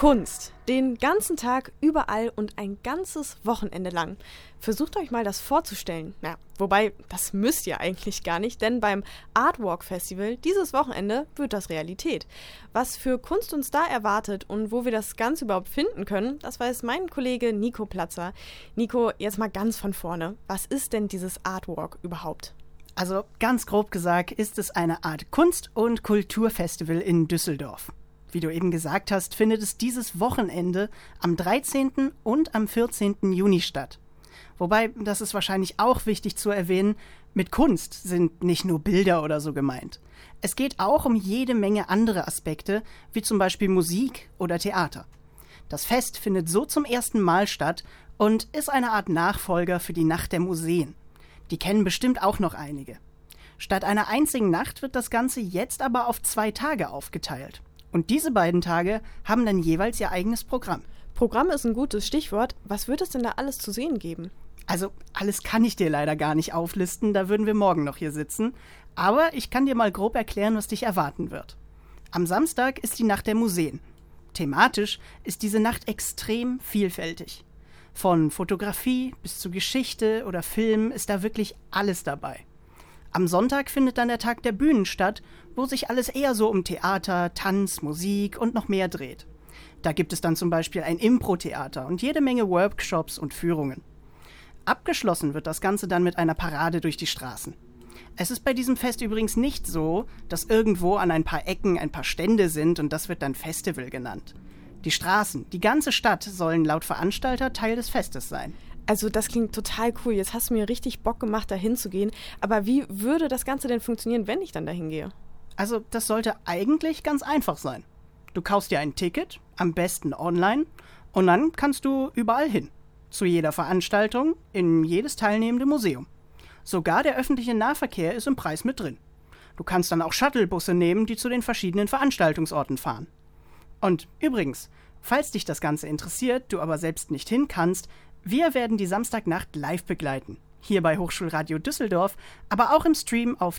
Kunst. Den ganzen Tag, überall und ein ganzes Wochenende lang. Versucht euch mal das vorzustellen. Ja, wobei, das müsst ihr eigentlich gar nicht, denn beim Artwalk Festival dieses Wochenende wird das Realität. Was für Kunst uns da erwartet und wo wir das Ganze überhaupt finden können, das weiß mein Kollege Nico Platzer. Nico, jetzt mal ganz von vorne. Was ist denn dieses Artwalk überhaupt? Also ganz grob gesagt ist es eine Art Kunst- und Kulturfestival in Düsseldorf. Wie du eben gesagt hast, findet es dieses Wochenende am 13. und am 14. Juni statt. Wobei, das ist wahrscheinlich auch wichtig zu erwähnen, mit Kunst sind nicht nur Bilder oder so gemeint. Es geht auch um jede Menge andere Aspekte, wie zum Beispiel Musik oder Theater. Das Fest findet so zum ersten Mal statt und ist eine Art Nachfolger für die Nacht der Museen. Die kennen bestimmt auch noch einige. Statt einer einzigen Nacht wird das Ganze jetzt aber auf 2 Tage aufgeteilt. Und diese beiden Tage haben dann jeweils ihr eigenes Programm. Programm ist ein gutes Stichwort. Was wird es denn da alles zu sehen geben? Also alles kann ich dir leider gar nicht auflisten, da würden wir morgen noch hier sitzen. Aber ich kann dir mal grob erklären, was dich erwarten wird. Am Samstag ist die Nacht der Museen. Thematisch ist diese Nacht extrem vielfältig. Von Fotografie bis zu Geschichte oder Film ist da wirklich alles dabei. Am Sonntag findet dann der Tag der Bühnen statt, wo sich alles eher so um Theater, Tanz, Musik und noch mehr dreht. Da gibt es dann zum Beispiel ein Impro-Theater und jede Menge Workshops und Führungen. Abgeschlossen wird das Ganze dann mit einer Parade durch die Straßen. Es ist bei diesem Fest übrigens nicht so, dass irgendwo an ein paar Ecken ein paar Stände sind und das wird dann Festival genannt. Die Straßen, die ganze Stadt sollen laut Veranstalter Teil des Festes sein. Also das klingt total cool. Jetzt hast du mir richtig Bock gemacht, da hinzugehen. Aber wie würde das Ganze denn funktionieren, wenn ich dann dahin gehe? Also das sollte eigentlich ganz einfach sein. Du kaufst dir ein Ticket, am besten online, und dann kannst du überall hin. Zu jeder Veranstaltung, in jedes teilnehmende Museum. Sogar der öffentliche Nahverkehr ist im Preis mit drin. Du kannst dann auch Shuttlebusse nehmen, die zu den verschiedenen Veranstaltungsorten fahren. Und übrigens, falls dich das Ganze interessiert, du aber selbst nicht hin kannst, wir werden die Samstagnacht live begleiten. Hier bei Hochschulradio Düsseldorf, aber auch im Stream auf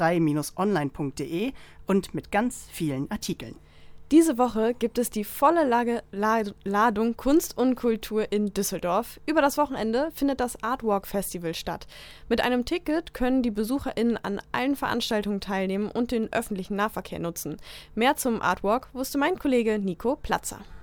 cm3-online.de und mit ganz vielen Artikeln. Diese Woche gibt es die volle Ladung Kunst und Kultur in Düsseldorf. Über das Wochenende findet das Artwalk Festival statt. Mit einem Ticket können die BesucherInnen an allen Veranstaltungen teilnehmen und den öffentlichen Nahverkehr nutzen. Mehr zum Artwalk wusste mein Kollege Nico Platzer.